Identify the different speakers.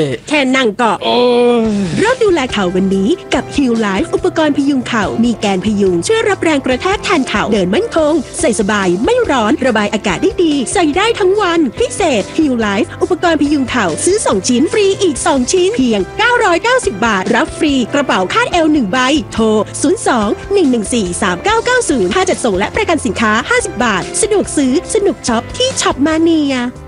Speaker 1: แค่นั่งก็เริ่มดูแลเข่าวันนี้กับ Heal Life อุปกรณ์พยุงเข่ามีแกนพยุงช่วยรับแรงกระแทกแทนเข่าเดินมั่นคงใส่สบายไม่ร้อนระบายอากาศได้ดีใส่ได้ทั้งวันพิเศษ Heal Life อุปกรณ์พยุงเข่าซื้อ2ชิ้นฟรีอีก2ชิ้นเพียง990 บาทรับฟรีกระเป๋าคาดเอว1ใบโทร02-114-3990ค่าจัดส่งและประกันสินค้า50 บาทสะดวกซื้อสนุกช็อปที่ช็อปมาเนีย